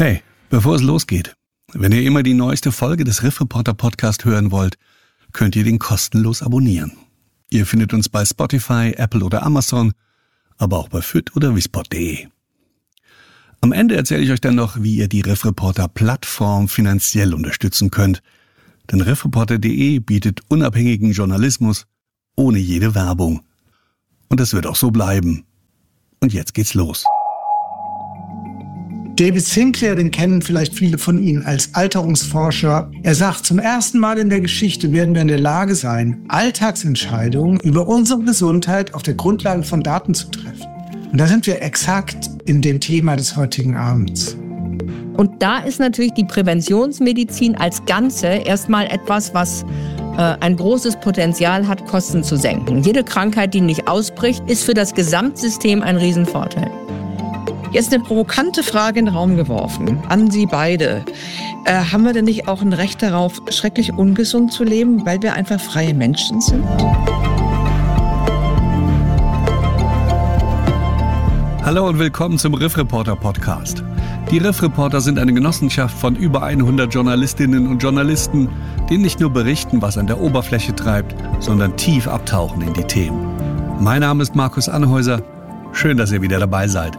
Hey, bevor es losgeht, wenn ihr immer die neueste Folge des Riff Reporter Podcast hören wollt, könnt ihr den kostenlos abonnieren. Ihr findet uns bei Spotify, Apple oder Amazon, aber auch bei fit oder wispod.de. Am Ende erzähle ich euch dann noch, wie ihr die Riff Reporter Plattform finanziell unterstützen könnt. Denn riffreporter.de bietet unabhängigen Journalismus ohne jede Werbung. Und das wird auch so bleiben. Und jetzt geht's los. David Sinclair, den kennen vielleicht viele von Ihnen als Alterungsforscher. Er sagt, zum ersten Mal in der Geschichte werden wir in der Lage sein, Alltagsentscheidungen über unsere Gesundheit auf der Grundlage von Daten zu treffen. Und da sind wir exakt in dem Thema des heutigen Abends. Und da ist natürlich die Präventionsmedizin als Ganze erstmal etwas, was ein großes Potenzial hat, Kosten zu senken. Jede Krankheit, die nicht ausbricht, ist für das Gesamtsystem ein Riesenvorteil. Jetzt eine provokante Frage in den Raum geworfen an Sie beide. Haben wir denn nicht auch ein Recht darauf, schrecklich ungesund zu leben, weil wir einfach freie Menschen sind? Hallo und willkommen zum Riff Reporter Podcast. Die Riff Reporter sind eine Genossenschaft von über 100 Journalistinnen und Journalisten, die nicht nur berichten, was an der Oberfläche treibt, sondern tief abtauchen in die Themen. Mein Name ist Markus Anhäuser. Schön, dass ihr wieder dabei seid.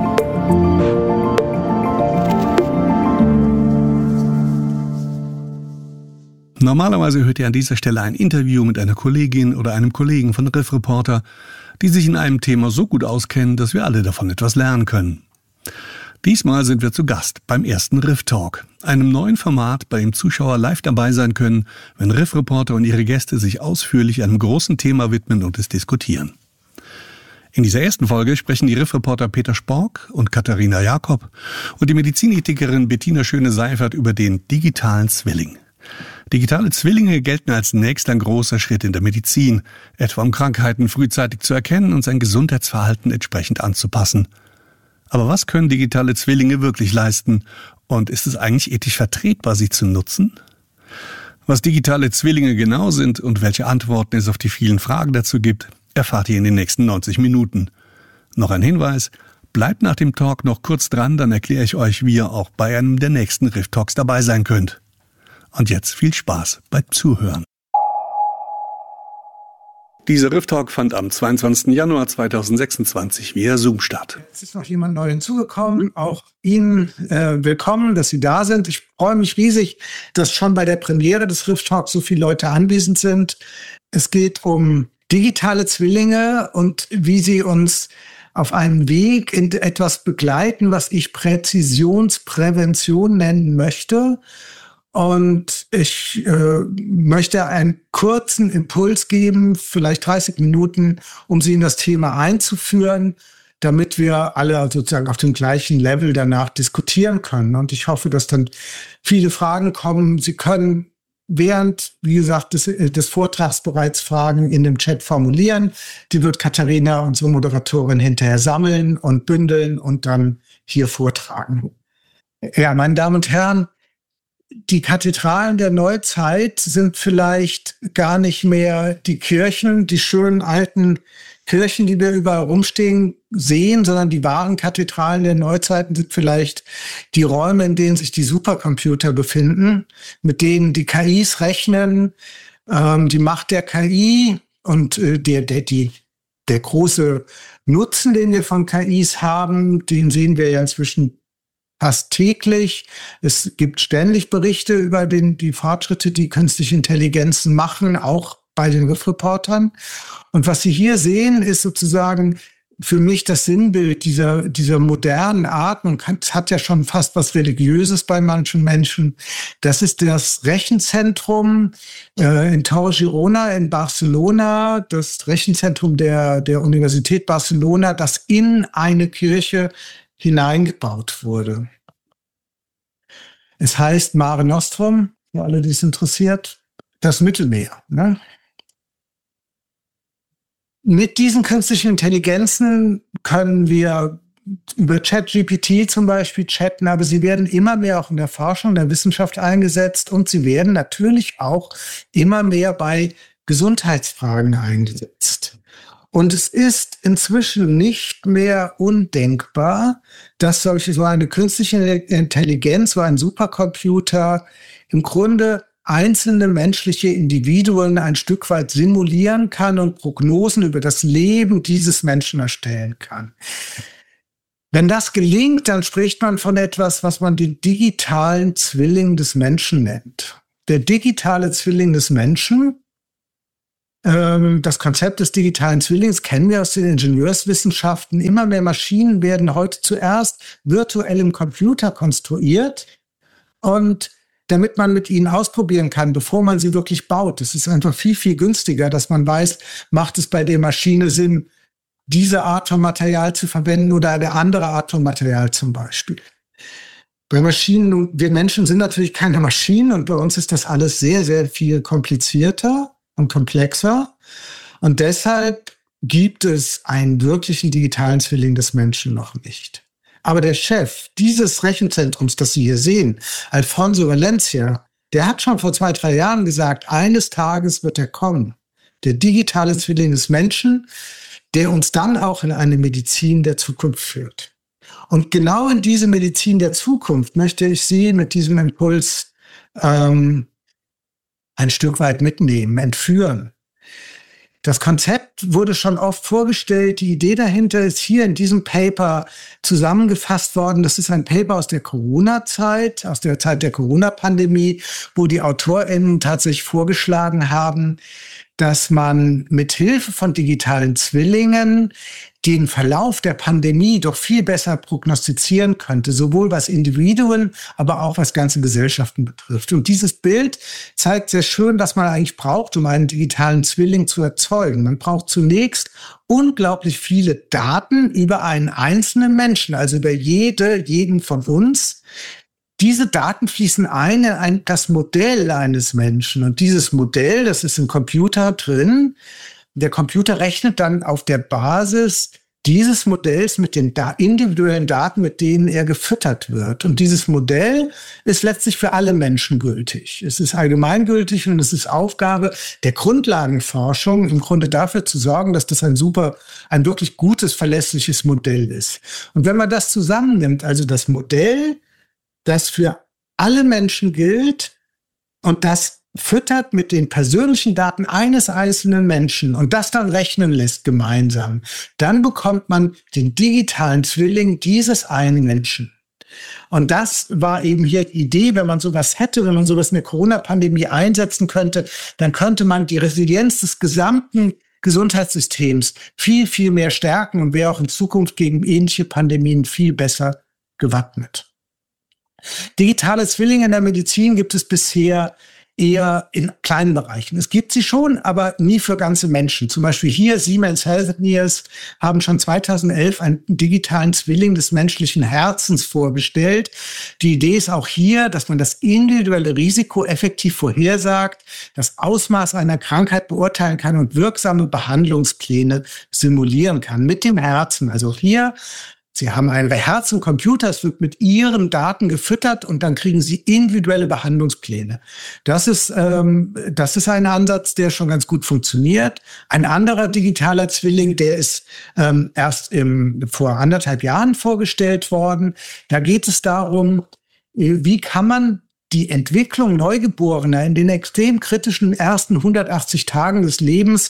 Normalerweise hört ihr an dieser Stelle ein Interview mit einer Kollegin oder einem Kollegen von Riff Reporter, die sich in einem Thema so gut auskennen, dass wir alle davon etwas lernen können. Diesmal sind wir zu Gast beim ersten Riff Talk, einem neuen Format, bei dem Zuschauer live dabei sein können, wenn Riff Reporter und ihre Gäste sich ausführlich einem großen Thema widmen und es diskutieren. In dieser ersten Folge sprechen die Riff Reporter Peter Spork und Katharina Jakob und die Medizinethikerin Bettina Schöne-Seifert über den digitalen Zwilling. Digitale Zwillinge gelten als nächster großer Schritt in der Medizin, etwa um Krankheiten frühzeitig zu erkennen und sein Gesundheitsverhalten entsprechend anzupassen. Aber was können digitale Zwillinge wirklich leisten? Und ist es eigentlich ethisch vertretbar, sie zu nutzen? Was digitale Zwillinge genau sind und welche Antworten es auf die vielen Fragen dazu gibt, erfahrt ihr in den nächsten 90 Minuten. Noch ein Hinweis, bleibt nach dem Talk noch kurz dran, dann erkläre ich euch, wie ihr auch bei einem der nächsten Riff Talks dabei sein könnt. Und jetzt viel Spaß beim Zuhören. Dieser Riff Talk fand am 22. Januar 2026 via Zoom statt. Es ist noch jemand neu hinzugekommen. Auch Ihnen willkommen, dass Sie da sind. Ich freue mich riesig, dass schon bei der Premiere des Riff Talks so viele Leute anwesend sind. Es geht um digitale Zwillinge und wie sie uns auf einem Weg in etwas begleiten, was ich Präzisionsprävention nennen möchte. Und ich möchte einen kurzen Impuls geben, vielleicht 30 Minuten, um Sie in das Thema einzuführen, damit wir alle sozusagen auf dem gleichen Level danach diskutieren können. Und ich hoffe, dass dann viele Fragen kommen. Sie können während, wie gesagt, des Vortrags bereits Fragen in dem Chat formulieren. Die wird Katharina, unsere Moderatorin, hinterher sammeln und bündeln und dann hier vortragen. Ja, meine Damen und Herren, die Kathedralen der Neuzeit sind vielleicht gar nicht mehr die Kirchen, die schönen alten Kirchen, die wir überall rumstehen, sehen, sondern die wahren Kathedralen der Neuzeiten sind vielleicht die Räume, in denen sich die Supercomputer befinden, mit denen die KIs rechnen, die Macht der KI und der große Nutzen, den wir von KIs haben, den sehen wir ja inzwischen fast täglich. Es gibt ständig Berichte über die Fortschritte, die künstliche Intelligenzen machen, auch bei den Riff Reportern. Und was Sie hier sehen, ist sozusagen für mich das Sinnbild dieser modernen Art. Man hat ja schon fast was Religiöses bei manchen Menschen. Das ist das Rechenzentrum in Torre Girona in Barcelona, das Rechenzentrum der Universität Barcelona, das in eine Kirche hineingebaut wurde. Es heißt Mare Nostrum, für alle, die es interessiert, das Mittelmeer. Ne? Mit diesen künstlichen Intelligenzen können wir über ChatGPT zum Beispiel chatten, aber sie werden immer mehr auch in der Forschung, in der Wissenschaft eingesetzt und sie werden natürlich auch immer mehr bei Gesundheitsfragen eingesetzt. Und es ist inzwischen nicht mehr undenkbar, dass so eine künstliche Intelligenz, so ein Supercomputer im Grunde einzelne menschliche Individuen ein Stück weit simulieren kann und Prognosen über das Leben dieses Menschen erstellen kann. Wenn das gelingt, dann spricht man von etwas, was man den digitalen Zwilling des Menschen nennt. Der digitale Zwilling des Menschen, das Konzept des digitalen Zwillings kennen wir aus den Ingenieurswissenschaften. Immer mehr Maschinen werden heute zuerst virtuell im Computer konstruiert und damit man mit ihnen ausprobieren kann, bevor man sie wirklich baut. Es ist einfach viel, viel günstiger, dass man weiß, macht es bei der Maschine Sinn, diese Art von Material zu verwenden oder eine andere Art von Material zum Beispiel. Bei Maschinen, wir Menschen sind natürlich keine Maschinen und bei uns ist das alles sehr, sehr viel komplizierter und komplexer. Und deshalb gibt es einen wirklichen digitalen Zwilling des Menschen noch nicht. Aber der Chef dieses Rechenzentrums, das Sie hier sehen, Alfonso Valencia, der hat schon vor 2-3 Jahren gesagt, eines Tages wird er kommen. Der digitale Zwilling des Menschen, der uns dann auch in eine Medizin der Zukunft führt. Und genau in diese Medizin der Zukunft möchte ich Sie mit diesem Impuls ein Stück weit mitnehmen, entführen. Das Konzept wurde schon oft vorgestellt. Die Idee dahinter ist hier in diesem Paper zusammengefasst worden. Das ist ein Paper aus der Corona-Zeit, aus der Zeit der Corona-Pandemie, wo die AutorInnen tatsächlich vorgeschlagen haben, dass man mit Hilfe von digitalen Zwillingen den Verlauf der Pandemie doch viel besser prognostizieren könnte, sowohl was Individuen, aber auch was ganze Gesellschaften betrifft. Und dieses Bild zeigt sehr schön, was man eigentlich braucht, um einen digitalen Zwilling zu erzeugen. Man braucht zunächst unglaublich viele Daten über einen einzelnen Menschen, also über jeden von uns. Diese Daten fließen ein in das Modell eines Menschen. Und dieses Modell, das ist im Computer drin. Der Computer rechnet dann auf der Basis dieses Modells mit den individuellen Daten, mit denen er gefüttert wird. Und dieses Modell ist letztlich für alle Menschen gültig. Es ist allgemeingültig und es ist Aufgabe der Grundlagenforschung, im Grunde dafür zu sorgen, dass das ein wirklich gutes, verlässliches Modell ist. Und wenn man das zusammennimmt, also das Modell, das für alle Menschen gilt und das füttert mit den persönlichen Daten eines einzelnen Menschen und das dann rechnen lässt gemeinsam, dann bekommt man den digitalen Zwilling dieses einen Menschen. Und das war eben hier die Idee, wenn man sowas hätte, wenn man sowas in der Corona-Pandemie einsetzen könnte, dann könnte man die Resilienz des gesamten Gesundheitssystems viel, viel mehr stärken und wäre auch in Zukunft gegen ähnliche Pandemien viel besser gewappnet. Digitale Zwillinge in der Medizin gibt es bisher eher in kleinen Bereichen. Es gibt sie schon, aber nie für ganze Menschen. Zum Beispiel hier Siemens Healthineers haben schon 2011 einen digitalen Zwilling des menschlichen Herzens vorgestellt. Die Idee ist auch hier, dass man das individuelle Risiko effektiv vorhersagt, das Ausmaß einer Krankheit beurteilen kann und wirksame Behandlungspläne simulieren kann mit dem Herzen. Also hier Sie haben ein Herz im Computer, es wird mit Ihren Daten gefüttert und dann kriegen Sie individuelle Behandlungspläne. Das ist ein Ansatz, der schon ganz gut funktioniert. Ein anderer digitaler Zwilling, der ist erst vor 1,5 Jahren vorgestellt worden. Da geht es darum, wie kann man die Entwicklung Neugeborener in den extrem kritischen ersten 180 Tagen des Lebens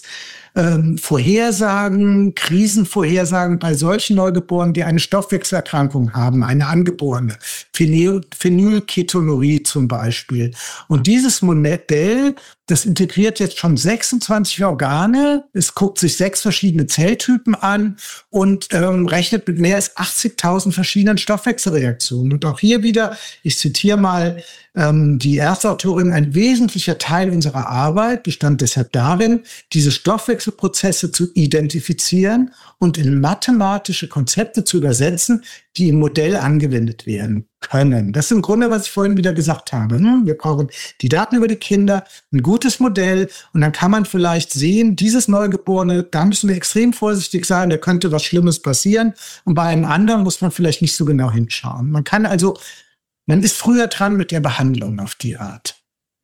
vorhersagen, Krisen vorhersagen bei solchen Neugeborenen, die eine Stoffwechselerkrankung haben, eine angeborene, Phenylketonurie zum Beispiel. Und dieses Modell, das integriert jetzt schon 26 Organe, es guckt sich 6 verschiedene Zelltypen an und rechnet mit mehr als 80.000 verschiedenen Stoffwechselreaktionen. Und auch hier wieder, ich zitiere mal die Erstautorin, ein wesentlicher Teil unserer Arbeit bestand deshalb darin, diese Stoffwechselprozesse zu identifizieren und in mathematische Konzepte zu übersetzen, die im Modell angewendet werden können. Das ist im Grunde, was ich vorhin wieder gesagt habe. Wir brauchen die Daten über die Kinder, ein gutes Modell und dann kann man vielleicht sehen, dieses Neugeborene, da müssen wir extrem vorsichtig sein, da könnte was Schlimmes passieren und bei einem anderen muss man vielleicht nicht so genau hinschauen. Man ist früher dran mit der Behandlung auf die Art.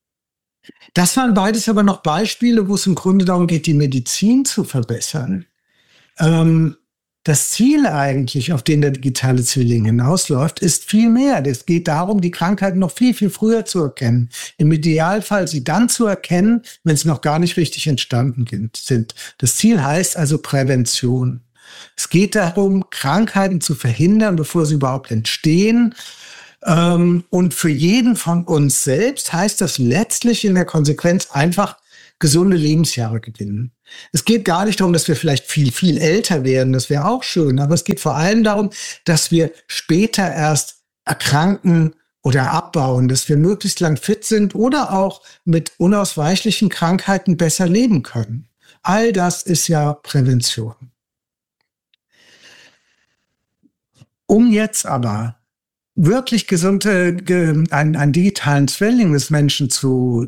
Das waren beides aber noch Beispiele, wo es im Grunde darum geht, die Medizin zu verbessern. Das Ziel eigentlich, auf den der digitale Zwilling hinausläuft, ist viel mehr. Es geht darum, die Krankheiten noch viel, viel früher zu erkennen. Im Idealfall sie dann zu erkennen, wenn sie noch gar nicht richtig entstanden sind. Das Ziel heißt also Prävention. Es geht darum, Krankheiten zu verhindern, bevor sie überhaupt entstehen. Und für jeden von uns selbst heißt das letztlich in der Konsequenz einfach gesunde Lebensjahre gewinnen. Es geht gar nicht darum, dass wir vielleicht viel, viel älter werden. Das wäre auch schön. Aber es geht vor allem darum, dass wir später erst erkranken oder abbauen, dass wir möglichst lang fit sind oder auch mit unausweichlichen Krankheiten besser leben können. All das ist ja Prävention. Um jetzt aber wirklich einen digitalen Zwilling des Menschen zu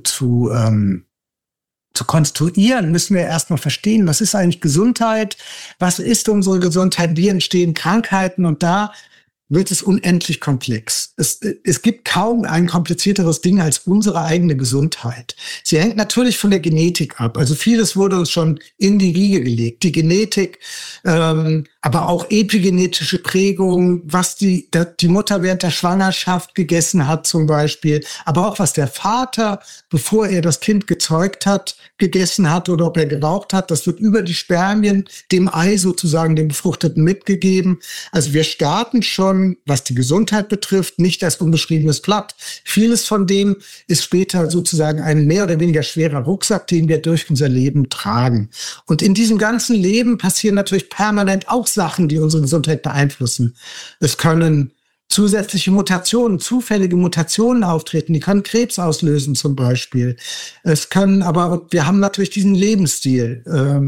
konstruieren, müssen wir erstmal verstehen, was ist eigentlich Gesundheit, was ist unsere Gesundheit, wie entstehen Krankheiten, und da wird es unendlich komplex. Es gibt kaum ein komplizierteres Ding als unsere eigene Gesundheit. Sie hängt natürlich von der Genetik ab. Also vieles wurde uns schon in die Wiege gelegt. Die Genetik, aber auch epigenetische Prägungen, was die Mutter während der Schwangerschaft gegessen hat zum Beispiel, aber auch was der Vater, bevor er das Kind gezeugt hat, gegessen hat oder ob er geraucht hat, das wird über die Spermien dem Ei sozusagen, dem Befruchteten, mitgegeben. Also wir starten schon, was die Gesundheit betrifft, nicht als unbeschriebenes Blatt. Vieles von dem ist später sozusagen ein mehr oder weniger schwerer Rucksack, den wir durch unser Leben tragen. Und in diesem ganzen Leben passieren natürlich permanent auch Sachen, die unsere Gesundheit beeinflussen. Es können zusätzliche Mutationen, zufällige Mutationen auftreten, die können Krebs auslösen zum Beispiel. Wir haben natürlich diesen Lebensstil,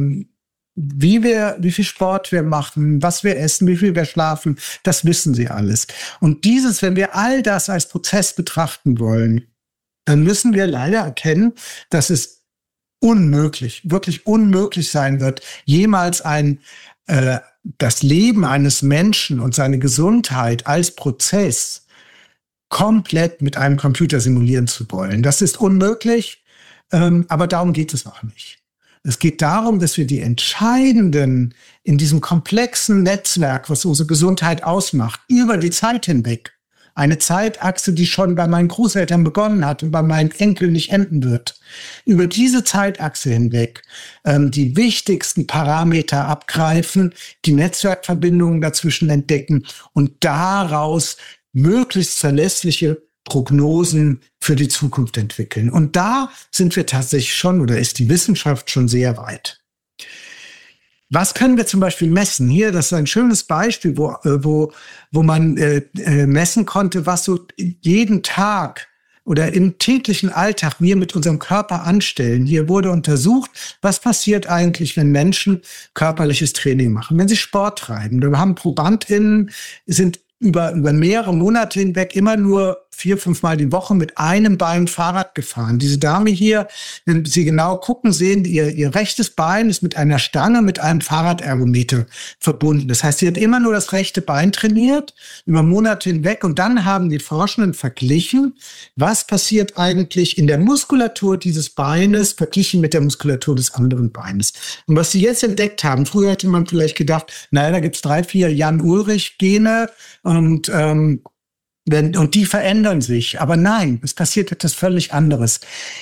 wie viel Sport wir machen, was wir essen, wie viel wir schlafen, das wissen Sie alles. Und wenn wir all das als Prozess betrachten wollen, dann müssen wir leider erkennen, dass es wirklich unmöglich sein wird, jemals das Leben eines Menschen und seine Gesundheit als Prozess komplett mit einem Computer simulieren zu wollen. Das ist unmöglich, aber darum geht es auch nicht. Es geht darum, dass wir die entscheidenden in diesem komplexen Netzwerk, was unsere Gesundheit ausmacht, über die Zeit hinweg, eine Zeitachse, die schon bei meinen Großeltern begonnen hat und bei meinen Enkeln nicht enden wird, über diese Zeitachse hinweg die wichtigsten Parameter abgreifen, die Netzwerkverbindungen dazwischen entdecken und daraus möglichst verlässliche Prognosen für die Zukunft entwickeln. Und da sind wir tatsächlich schon, oder ist die Wissenschaft schon sehr weit. Was können wir zum Beispiel messen? Hier, das ist ein schönes Beispiel, wo man messen konnte, was so jeden Tag oder im täglichen Alltag wir mit unserem Körper anstellen. Hier wurde untersucht, was passiert eigentlich, wenn Menschen körperliches Training machen, wenn sie Sport treiben. Wir haben ProbandInnen, sind über mehrere Monate hinweg immer nur 4-5 Mal die Woche mit einem Bein Fahrrad gefahren. Diese Dame hier, wenn Sie genau gucken, sehen, ihr rechtes Bein ist mit einer Stange, mit einem Fahrradergometer verbunden. Das heißt, sie hat immer nur das rechte Bein trainiert, über Monate hinweg. Und dann haben die Forschenden verglichen, was passiert eigentlich in der Muskulatur dieses Beines, verglichen mit der Muskulatur des anderen Beines. Und was sie jetzt entdeckt haben, früher hätte man vielleicht gedacht, naja, da gibt's 3-4 Jan-Ulrich-Gene und die verändern sich. Aber nein, es passiert etwas völlig anderes.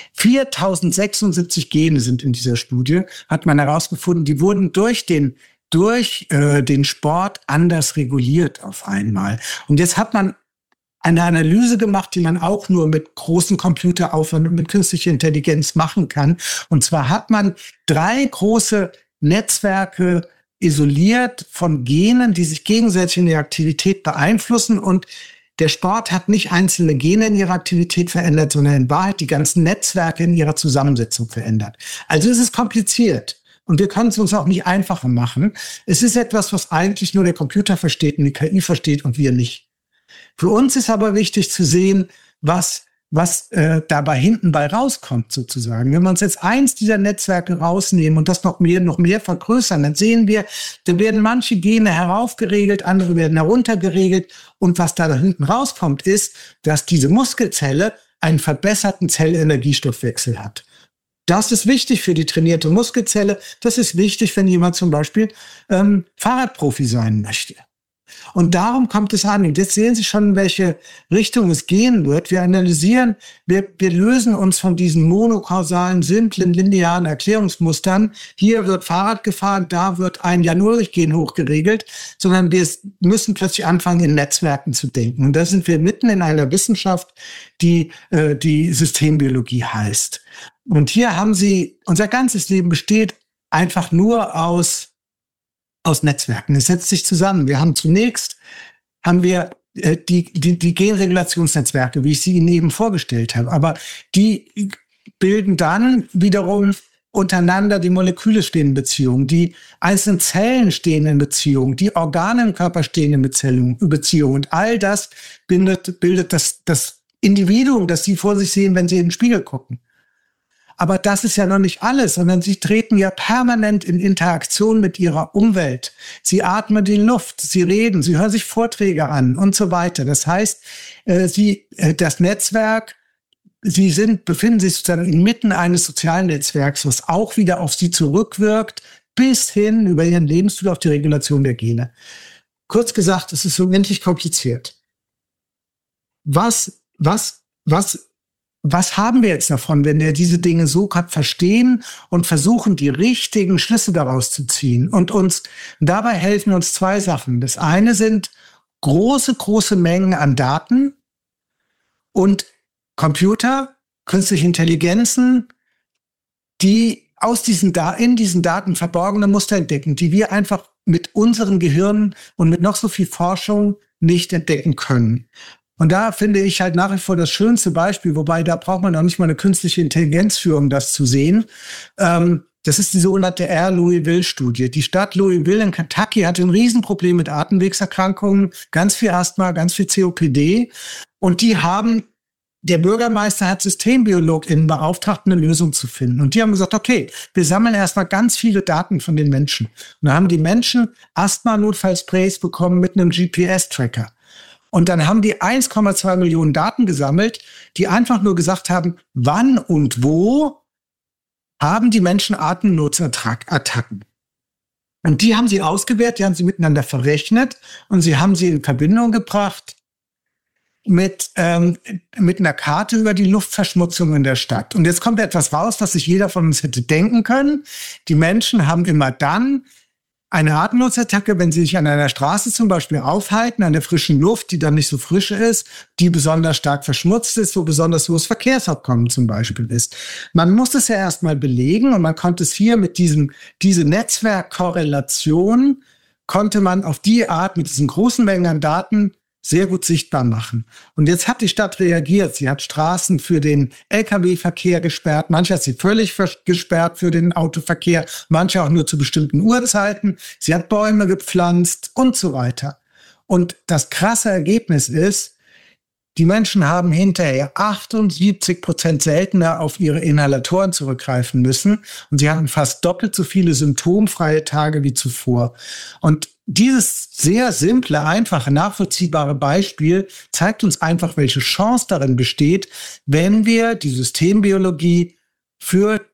4076 Gene sind in dieser Studie, hat man herausgefunden, die wurden durch den Sport anders reguliert auf einmal. Und jetzt hat man eine Analyse gemacht, die man auch nur mit großen Computeraufwand und mit künstlicher Intelligenz machen kann. Und zwar hat man 3 große Netzwerke isoliert von Genen, die sich gegenseitig in der Aktivität beeinflussen, und der Sport hat nicht einzelne Gene in ihrer Aktivität verändert, sondern in Wahrheit die ganzen Netzwerke in ihrer Zusammensetzung verändert. Also es ist kompliziert und wir können es uns auch nicht einfacher machen. Es ist etwas, was eigentlich nur der Computer versteht und die KI versteht und wir nicht. Für uns ist aber wichtig zu sehen, was dabei hinten bei rauskommt sozusagen. Wenn wir uns jetzt eins dieser Netzwerke rausnehmen und das noch mehr vergrößern, dann sehen wir, dann werden manche Gene heraufgeregelt, andere werden heruntergeregelt, und was da hinten rauskommt, ist, dass diese Muskelzelle einen verbesserten Zellenergiestoffwechsel hat. Das ist wichtig für die trainierte Muskelzelle. Das ist wichtig, wenn jemand zum Beispiel Fahrradprofi sein möchte. Und darum kommt es an. Und jetzt sehen Sie schon, in welche Richtung es gehen wird. Wir analysieren, wir lösen uns von diesen monokausalen, simplen, linearen Erklärungsmustern. Hier wird Fahrrad gefahren, da wird ein Jan-Ulrich-Gen hochgeregelt, sondern wir müssen plötzlich anfangen, in Netzwerken zu denken. Und da sind wir mitten in einer Wissenschaft, die Systembiologie heißt. Und hier haben Sie, unser ganzes Leben besteht einfach nur aus Netzwerken. Es setzt sich zusammen. Wir haben zunächst die Genregulationsnetzwerke, wie ich sie Ihnen eben vorgestellt habe. Aber die bilden dann wiederum untereinander die Moleküle stehen in Beziehung, die einzelnen Zellen stehen in Beziehung, die Organe im Körper stehen in Beziehung. Und all das bildet das Individuum, das Sie vor sich sehen, wenn Sie in den Spiegel gucken. Aber das ist ja noch nicht alles, sondern Sie treten ja permanent in Interaktion mit Ihrer Umwelt. Sie atmen die Luft, Sie reden, Sie hören sich Vorträge an und so weiter. Das heißt, das Netzwerk, Sie befinden sich sozusagen inmitten eines sozialen Netzwerks, was auch wieder auf Sie zurückwirkt, bis hin über Ihren Lebensstil auf die Regulation der Gene. Kurz gesagt, es ist so unendlich kompliziert. Was haben wir jetzt davon, wenn wir diese Dinge so verstehen und versuchen, die richtigen Schlüsse daraus zu ziehen? Und dabei helfen uns zwei Sachen. Das eine sind große Mengen an Daten und Computer, künstliche Intelligenzen, die in diesen Daten verborgene Muster entdecken, die wir einfach mit unseren Gehirnen und mit noch so viel Forschung nicht entdecken können. Und da finde ich halt nach wie vor das schönste Beispiel, wobei da braucht man auch nicht mal eine künstliche Intelligenz für, um das zu sehen. Das ist die sogenannte Louisville-Studie. Die Stadt Louisville in Kentucky hatte ein Riesenproblem mit Atemwegserkrankungen, ganz viel Asthma, ganz viel COPD. Und der Bürgermeister hat SystembiologInnen beauftragt, eine Lösung zu finden. Und die haben gesagt, okay, wir sammeln erstmal ganz viele Daten von den Menschen. Und da haben die Menschen Asthma-Notfallsprays bekommen mit einem GPS-Tracker. Und dann haben die 1,2 Millionen Daten gesammelt, die einfach nur gesagt haben, wann und wo haben die Menschen Atemnotsattacken. Und die haben sie ausgewertet, die haben sie miteinander verrechnet und sie haben sie in Verbindung gebracht mit einer Karte über die Luftverschmutzung in der Stadt. Und jetzt kommt etwas raus, was sich jeder von uns hätte denken können. Die Menschen haben immer dann eine Atemnotsattacke, wenn sie sich an einer Straße zum Beispiel aufhalten, an der frischen Luft, die dann nicht so frisch ist, die besonders stark verschmutzt ist, wo besonders hohes Verkehrsaufkommen zum Beispiel ist. Man muss es ja erstmal belegen und man konnte es hier mit diese Netzwerkkorrelation, konnte man auf die Art mit diesen großen Mengen an Daten sehr gut sichtbar machen. Und jetzt hat die Stadt reagiert. Sie hat Straßen für den Lkw-Verkehr gesperrt. Manche hat sie völlig gesperrt für den Autoverkehr. Manche auch nur zu bestimmten Uhrzeiten. Sie hat Bäume gepflanzt und so weiter. Und das krasse Ergebnis ist, die Menschen haben hinterher 78% seltener auf ihre Inhalatoren zurückgreifen müssen. Und sie hatten fast doppelt so viele symptomfreie Tage wie zuvor. Und dieses sehr simple, einfache, nachvollziehbare Beispiel zeigt uns einfach, welche Chance darin besteht, wenn wir die Systembiologie für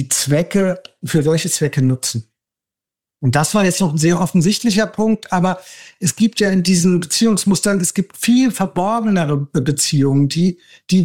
solche Zwecke nutzen. Und das war jetzt noch ein sehr offensichtlicher Punkt, aber es gibt ja in diesen Beziehungsmustern, es gibt viel verborgenere Beziehungen, die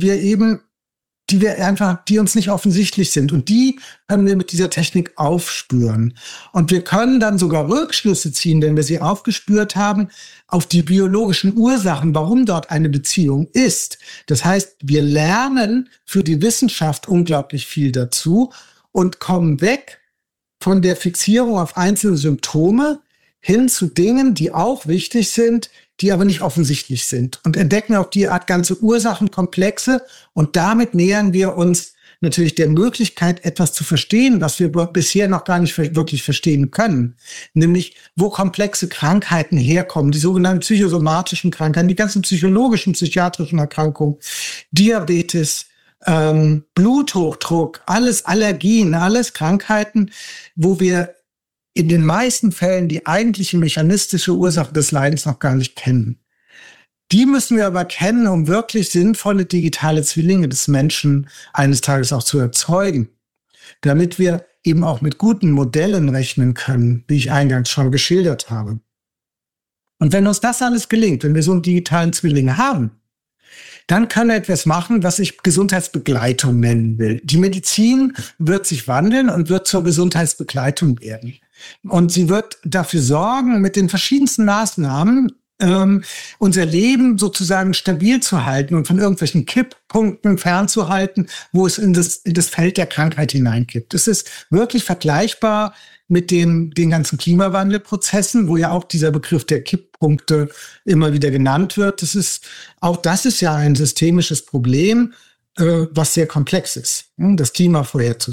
uns nicht offensichtlich sind. Und die können wir mit dieser Technik aufspüren. Und wir können dann sogar Rückschlüsse ziehen, wenn wir sie aufgespürt haben, auf die biologischen Ursachen, warum dort eine Beziehung ist. Das heißt, wir lernen für die Wissenschaft unglaublich viel dazu und kommen weg von der Fixierung auf einzelne Symptome hin zu Dingen, die auch wichtig sind, die aber nicht offensichtlich sind, und entdecken auf die Art ganze Ursachenkomplexe, und damit nähern wir uns natürlich der Möglichkeit, etwas zu verstehen, was wir bisher noch gar nicht wirklich verstehen können, nämlich wo komplexe Krankheiten herkommen, die sogenannten psychosomatischen Krankheiten, die ganzen psychologischen, psychiatrischen Erkrankungen, Diabetes, Bluthochdruck, alles Allergien, alles Krankheiten, wo wir in den meisten Fällen die eigentliche mechanistische Ursache des Leidens noch gar nicht kennen. Die müssen wir aber kennen, um wirklich sinnvolle digitale Zwillinge des Menschen eines Tages auch zu erzeugen. damit wir eben auch mit guten Modellen rechnen können, wie ich eingangs schon geschildert habe. Und wenn uns das alles gelingt, wenn wir so einen digitalen Zwilling haben, dann können wir etwas machen, was ich Gesundheitsbegleitung nennen will. Die Medizin wird sich wandeln und wird zur Gesundheitsbegleitung werden. Und sie wird dafür sorgen, mit den verschiedensten Maßnahmen unser Leben sozusagen stabil zu halten und von irgendwelchen Kipppunkten fernzuhalten, wo es in das Feld der Krankheit hineinkippt. Es ist wirklich vergleichbar mit den ganzen Klimawandelprozessen, wo ja auch dieser Begriff der Kipppunkte immer wieder genannt wird. Das ist ja ein systemisches Problem, was sehr komplex ist, das Klima vorherzusagen.